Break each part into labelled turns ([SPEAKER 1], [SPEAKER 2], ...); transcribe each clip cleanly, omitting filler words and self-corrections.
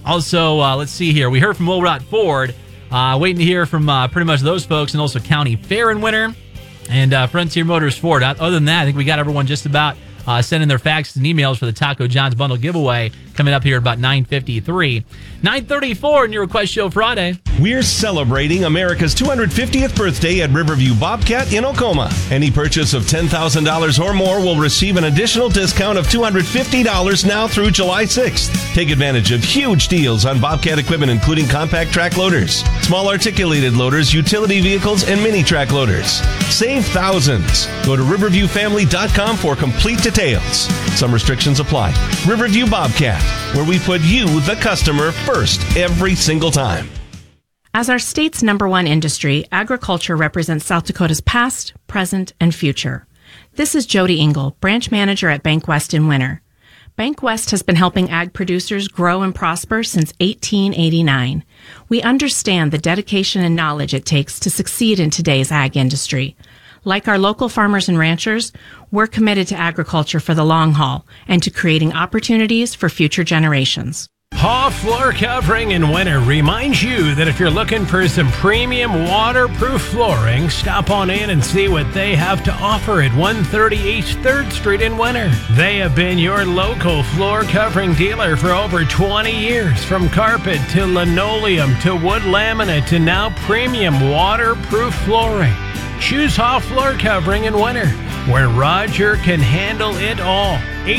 [SPEAKER 1] Also, let's see here. We heard from Will Rott Ford. Waiting to hear from pretty much those folks, and also County Fair and Winter and Frontier Motors Ford. Other than that, I think we got everyone just about sending their faxes and emails for the Taco John's Bundle giveaway coming up here at about 9:53. 9:34 in your Request Show Friday.
[SPEAKER 2] We're celebrating America's 250th birthday at Riverview Bobcat in Oklahoma. Any purchase of $10,000 or more will receive an additional discount of $250 now through July 6th. Take advantage of huge deals on Bobcat equipment, including compact track loaders, small articulated loaders, utility vehicles, and mini track loaders. Save thousands. Go to riverviewfamily.com for complete details. Some restrictions apply. Riverview Bobcat, where we put you, the customer, first every single time.
[SPEAKER 3] As our state's number one industry, agriculture represents South Dakota's past, present, and future. This is Jody Engel, branch manager at Bank West in Winter. Bank West has been helping ag producers grow and prosper since 1889. We understand the dedication and knowledge it takes to succeed in today's ag industry. Like our local farmers and ranchers, we're committed to agriculture for the long haul and to creating opportunities for future generations.
[SPEAKER 4] Haw Floor Covering in Winter reminds you that if you're looking for some premium waterproof flooring, stop on in and see what they have to offer at 130 East 3rd Street in Winter. They have been your local floor covering dealer for over 20 years. From carpet to linoleum to wood laminate to now premium waterproof flooring. Choose Haw Floor Covering in Winter, where Roger can handle it all.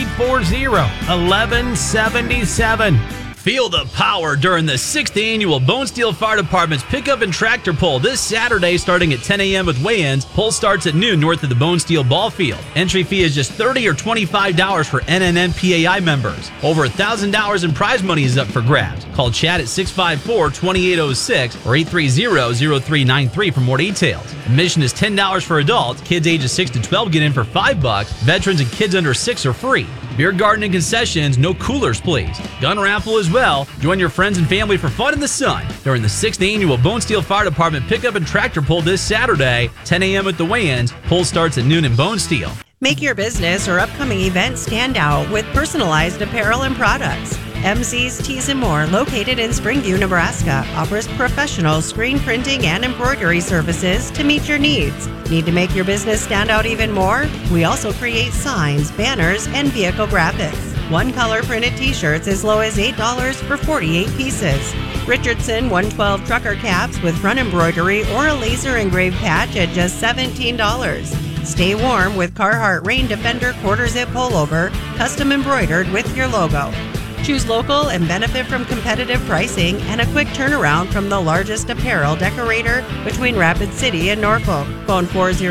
[SPEAKER 4] 840-1177.
[SPEAKER 1] Feel the power during the 6th annual Bone Steel Fire Department's Pickup and Tractor Pull this Saturday starting at 10 a.m. with weigh-ins. Pull starts at noon north of the Bone Steel Ball Field. Entry fee is just $30 or $25 for NNNPAI members. Over $1,000 in prize money is up for grabs. Call Chad at 654-2806 or 830-0393 for more details. Admission is $10 for adults. Kids ages 6 to 12 get in for $5. Veterans and kids under 6 are free. Beer garden and concessions, no coolers, please. Gun raffle as well. Join your friends and family for fun in the sun during the 6th annual Bone Steel Fire Department Pickup and Tractor Pull this Saturday, 10 a.m. at the weigh-ins. Pull starts at noon in Bone Steel.
[SPEAKER 5] Make your business or upcoming event stand out with personalized apparel and products. MC's Tees and More, located in Springview, Nebraska, offers professional screen printing and embroidery services to meet your needs. Need to make your business stand out even more? We also create signs, banners, and vehicle graphics. One-color printed t-shirts as low as $8 for 48 pieces. Richardson 112 trucker caps with front embroidery or a laser engraved patch at just $17. Stay warm with Carhartt Rain Defender quarter zip pullover, custom embroidered with your logo. Choose local and benefit from competitive pricing and a quick turnaround from the largest apparel decorator between Rapid City and Norfolk. Phone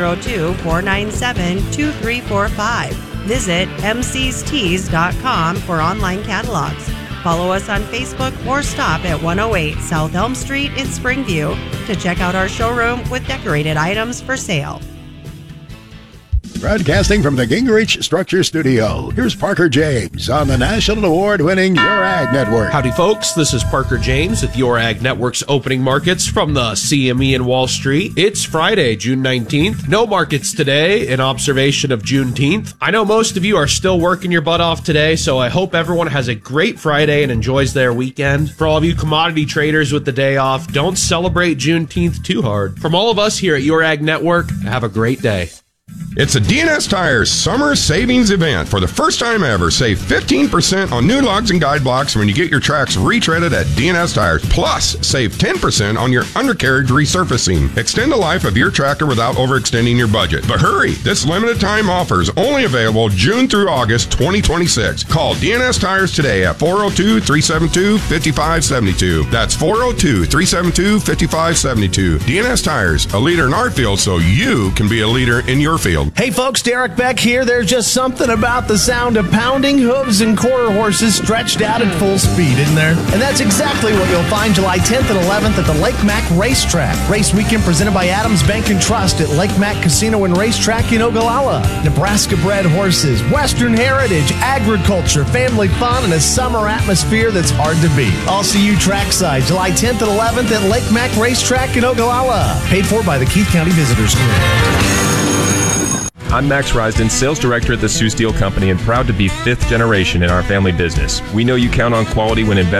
[SPEAKER 5] 402-497-2345. Visit mcstees.com for online catalogs. Follow us on Facebook or stop at 108 South Elm Street in Springview to check out our showroom with decorated items for sale.
[SPEAKER 6] Broadcasting from the Gingrich Structure Studio, here's Parker James on the national award-winning Your Ag Network.
[SPEAKER 7] Howdy, folks. This is Parker James with Your Ag Network's opening markets from the CME in Wall Street. It's Friday, June 19th. No markets today in observation of Juneteenth. I know most of you are still working your butt off today, so I hope everyone has a great Friday and enjoys their weekend. For all of you commodity traders with the day off, don't celebrate Juneteenth too hard. From all of us here at Your Ag Network, have a great day.
[SPEAKER 8] It's a DNS Tires summer savings event. For the first time ever, save 15% on new lugs and guide blocks when you get your tracks retreaded at DNS Tires. Plus, save 10% on your undercarriage resurfacing. Extend the life of your tractor without overextending your budget. But hurry, this limited time offer is only available June through August 2026. Call DNS Tires today at 402-372-5572. That's 402-372-5572. DNS Tires, a leader in our field so you can be a leader in your field.
[SPEAKER 9] Hey folks, Derek Beck here. There's just something about the sound of pounding hooves and quarter horses stretched out at full speed, isn't there? And that's exactly what you'll find July 10th and 11th at the Lake Mac Racetrack. Race weekend presented by Adams Bank and Trust at Lake Mac Casino and Racetrack in Ogallala. Nebraska-bred horses, Western heritage, agriculture, family fun, and a summer atmosphere that's hard to beat. I'll see you trackside July 10th and 11th at Lake Mac Racetrack in Ogallala. Paid for by the Keith County Visitors Group.
[SPEAKER 10] I'm Max Risden, Sales Director at the Sioux Steel Company, and proud to be fifth generation in our family business. We know you count on quality when investing